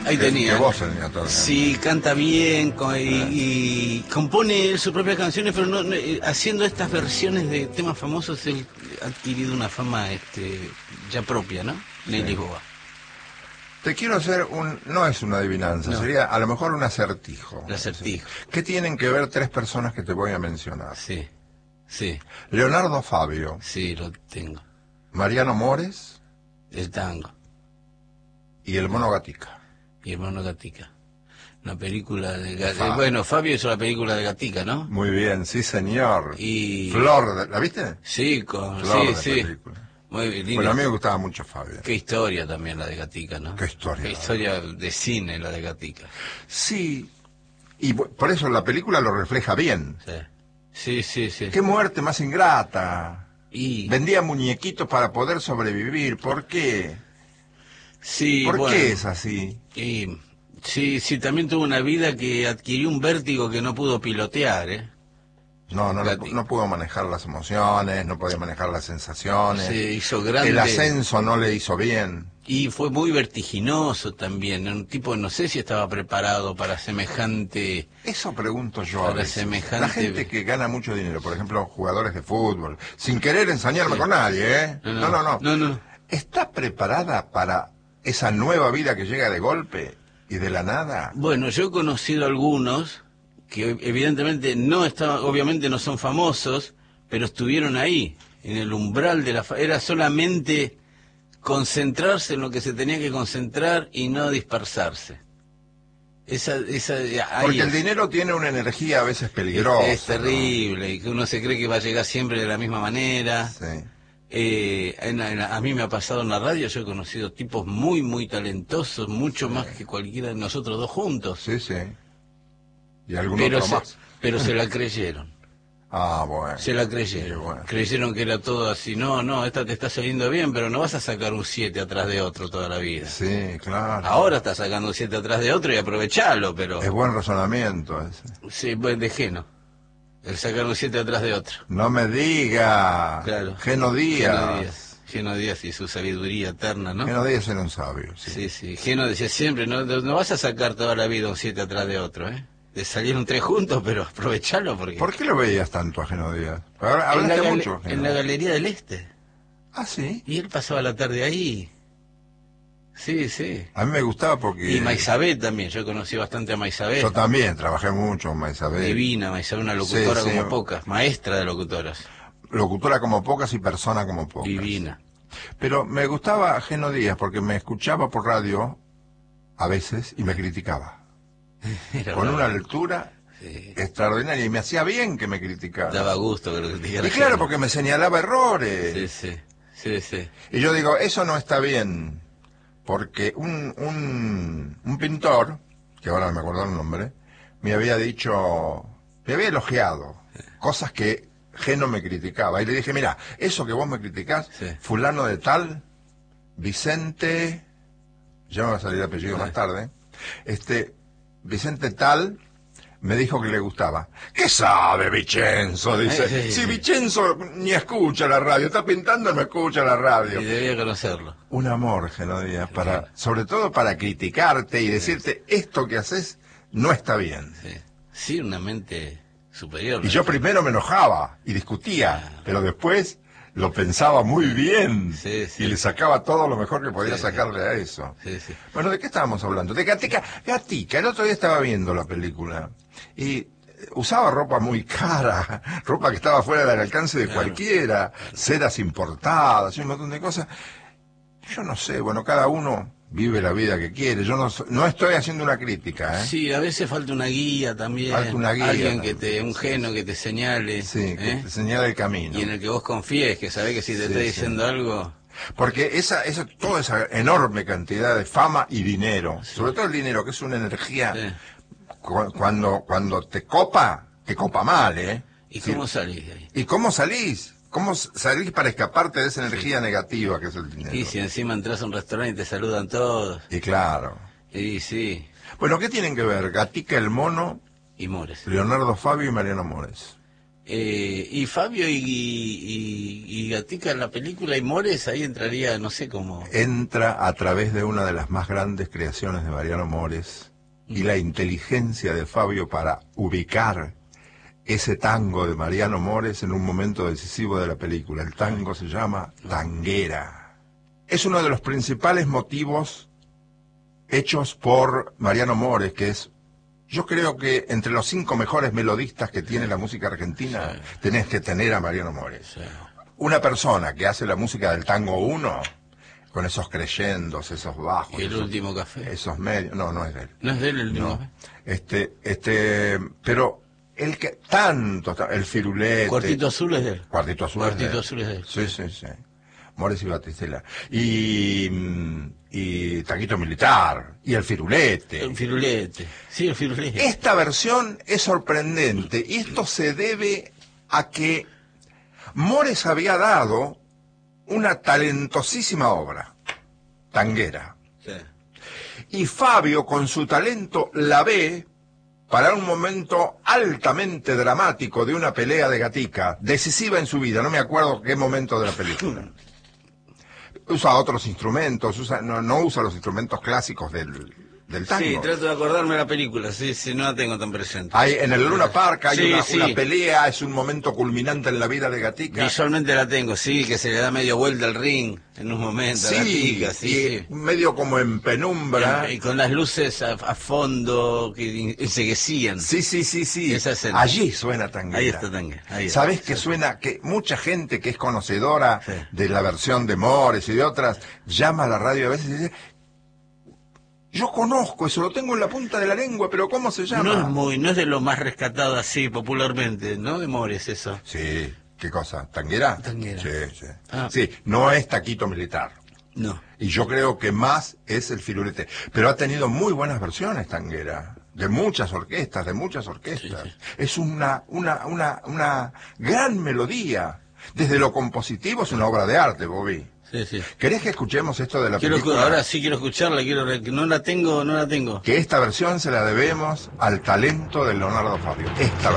Ahí tenía. Que vos tenías todo. Sí, canta bien y compone él sus propias canciones, pero haciendo estas versiones de temas famosos, él ha adquirido una fama ya propia, ¿no? Ney Lisboa. Te quiero hacer no es una adivinanza, No. sería a lo mejor un acertijo. El acertijo. ¿Qué tienen que ver tres personas que te voy a mencionar? Sí, sí, Leonardo Fabio, sí, lo tengo. Mariano Mores El tango y el Mono Gatica. y el Mono Gatica. Una película de Gatica. Bueno, Fabio hizo la película de Gatica, ¿no? Muy bien, sí señor. Y... Flor, ¿la viste? Sí, Flor de sí. película. Muy lindo. Bueno, a mí me gustaba mucho Fabio. Qué historia también la de Gatica, ¿no? Qué historia. Qué historia de cine la de Gatica. Sí, y por eso la película lo refleja bien. Sí. Qué muerte más ingrata. Y... Vendía muñequitos para poder sobrevivir. ¿Por qué? Sí, ¿Por bueno, qué es así? Y... Sí, también tuvo una vida que adquirió un vértigo que no pudo pilotear, ¿eh? No pudo manejar las emociones, no podía manejar las sensaciones. Se hizo grande. El ascenso no le hizo bien. Y fue muy vertiginoso también. Un tipo, no sé si estaba preparado para semejante... Eso pregunto yo a Para veces. semejante... La gente que gana mucho dinero, por ejemplo, jugadores de fútbol, sin querer ensañarme con nadie, ¿eh? No. ¿Está preparada para esa nueva vida que llega de golpe y de la nada? Bueno, yo he conocido algunos que evidentemente obviamente no son famosos, pero estuvieron ahí, en el umbral de era solamente concentrarse en lo que se tenía que concentrar y no dispersarse. Porque el dinero tiene una energía a veces peligrosa. Es terrible, ¿no? Y que uno se cree que va a llegar siempre de la misma manera. Sí. A mí me ha pasado en la radio, yo he conocido tipos muy, muy talentosos, mucho más que cualquiera de nosotros dos juntos. Sí. Y algún otro más. Pero se la creyeron. Ah, bueno. Se la creyeron. Bueno. Creyeron que era todo así. No, esta te está saliendo bien, pero no vas a sacar un 7 atrás de otro toda la vida. Sí, claro. Ahora estás sacando un 7 atrás de otro y aprovechalo, pero... Es buen razonamiento ese. Sí, pues de Geno. El sacar un 7 atrás de otro. No me diga. Claro. Geno Díaz. Geno Díaz y su sabiduría eterna, ¿no? Geno Díaz era un sabio, sí. Sí. Geno decía siempre, no vas a sacar toda la vida un 7 atrás de otro, ¿eh? De salieron 3 juntos, pero aprovechalo porque... ¿Por qué lo veías tanto a Geno Díaz? Hablaste mucho. En la Galería del Este. Ah, sí. Y él pasaba la tarde ahí. Sí. A mí me gustaba porque... Y Maisabel también, yo conocí bastante a Maisabel. Yo también, trabajé mucho con Maisabel. Divina, Maisabel, una locutora Sí. como pocas, maestra de locutoras. Locutora como pocas y persona como pocas. Divina. Pero me gustaba Geno Díaz porque me escuchaba por radio a veces y me criticaba. Con una lectura extraordinaria y me hacía bien que me criticara. Daba gusto que lo criticara. Y claro, porque me señalaba errores. Sí. Y yo digo, eso no está bien, porque un pintor, que ahora no me acuerdo el nombre, me había elogiado cosas que Geno me criticaba. Y le dije, mira, eso que vos me criticás, fulano de tal, Vicente, ya me va a salir el apellido más tarde, Vicente tal, me dijo que le gustaba. ¿Qué sabe Vicenzo? Dice. Si Vicenzo ni escucha la radio, está pintando y no escucha la radio. Y debía conocerlo. Un amor, Geno Díaz, sobre todo para criticarte y decirte esto que haces no está bien. Sí, una mente superior. Y yo primero me enojaba y discutía, pero después lo pensaba muy bien y le sacaba todo lo mejor que podía sacarle a eso. Bueno, ¿de qué estábamos hablando? De Gatica. El otro día estaba viendo la película y usaba ropa muy cara, ropa que estaba fuera del alcance de cualquiera, sedas importadas y un montón de cosas. Yo no sé, bueno, cada uno vive la vida que quiere. Yo no estoy haciendo una crítica, ¿eh? Sí, a veces falta una guía también. Falta una guía. Alguien un Geno que te señale. Sí, que te señale el camino. Y en el que vos confíes, que sabés que si te está diciendo algo... Porque toda esa enorme cantidad de fama y dinero, sobre todo el dinero, que es una energía, cuando te copa mal, ¿eh? ¿Y cómo salís de ahí? ¿Y cómo salís? ¿Cómo salís para escaparte de esa energía negativa que es el dinero? Y si encima entras a un restaurante y te saludan todos. Y claro. Y sí. Bueno, ¿qué tienen que ver Gatica el Mono y Mores? Leonardo Fabio y Mariano Mores. Y Fabio y Gatica en la película, y Mores ahí entraría, no sé cómo. Entra a través de una de las más grandes creaciones de Mariano Mores y la inteligencia de Fabio para ubicar ese tango de Mariano Mores en un momento decisivo de la película. El tango se llama Tanguera. Es uno de los principales motivos hechos por Mariano Mores, que es, yo creo que entre los 5 mejores melodistas que tiene la música argentina, tenés que tener a Mariano Mores. Una persona que hace la música del tango 1, con esos crescendos, esos bajos. El último café. Esos medios. No, no es de él. No es de él el último café. Pero el que tanto, el Firulete. Cuartito Azul es de él. Cuartito Azul es de él. Sí. Mores y Batistela. Y Taquito Militar. Y el Firulete. El Firulete. Sí, el Firulete. Esta versión es sorprendente. Y esto se debe a que Mores había dado una talentosísima obra, Tanguera. Sí. Y Fabio, con su talento, la ve para un momento altamente dramático de una pelea de Gatica, decisiva en su vida, no me acuerdo qué momento de la película. Usa otros instrumentos, no usa los instrumentos clásicos del tango. Sí, trato de acordarme de la película, sí, no la tengo tan presente. Hay, en el Luna Park hay una pelea, es un momento culminante en la vida de Gatica. Visualmente la tengo, sí, que se le da medio vuelta al ring en un momento a Gatica, sí. Medio como en penumbra. Y con las luces a fondo que enseguecían. Sí. Esa escena. Allí suena Tanguera. Ahí está Tanguera. ¿Sabés que suena? Que mucha gente que es conocedora de la versión de Mores y de otras, llama a la radio a veces y dice: yo conozco eso, lo tengo en la punta de la lengua, pero ¿cómo se llama? No es de lo más rescatado así popularmente, ¿no? De Mores eso. Sí, ¿qué cosa? ¿Tanguera? Tanguera. Sí. Sí, no es Taquito Militar. No. Y yo creo que más es el Firulete. Pero ha tenido muy buenas versiones Tanguera, de muchas orquestas. Sí. Es una gran melodía. Desde lo compositivo es una obra de arte, Bobby. Sí. ¿Querés que escuchemos esto de la película? Ahora sí quiero escucharla, no la tengo. Que esta versión se la debemos al talento de Leonardo Fabio. Esta